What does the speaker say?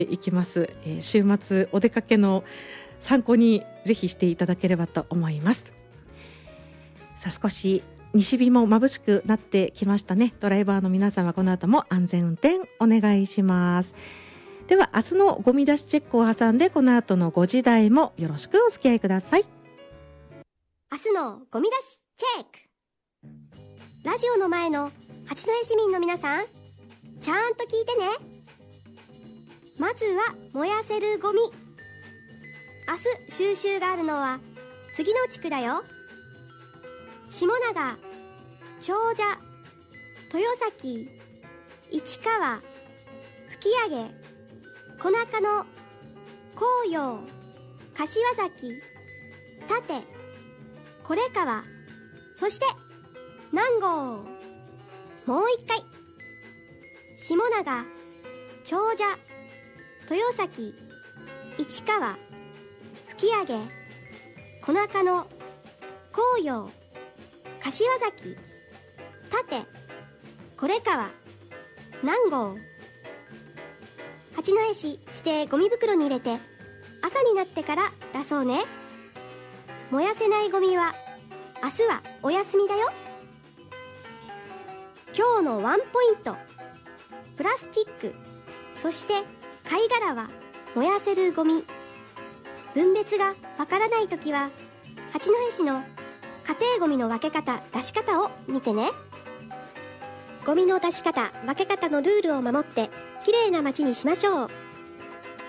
いきます。週末お出かけの参考にぜひしていただければと思います。さあ、少し西日も眩しくなってきましたね。ドライバーの皆様、この後も安全運転お願いします。では明日のゴミ出しチェックを挟んで、この後の5時台もよろしくお付き合いください。 明日のゴミ出しチェック。ラジオの前の八戸市民の皆さん、ちゃんと聞いてね。まずは燃やせるゴミ。明日収集があるのは次の地区だよ。下永、長者、豊崎、市川、吹上、小中野、紅葉、柏崎、立、これ川、そして南郷。もう一回。下永、長者、豊崎、市川、吹上、小中野、紅葉、柏崎、立、これ川、南郷。八戸市指定ゴミ袋に入れて朝になってから出そうね。燃やせないゴミは明日はお休みだよ。今日のワンポイント。プラスチック、そして貝殻は燃やせるゴミ。分別がわからないときは八戸市の家庭ゴミの分け方、出し方を見てね。ゴミの出し方、分け方のルールを守ってきれいな街にしましょう。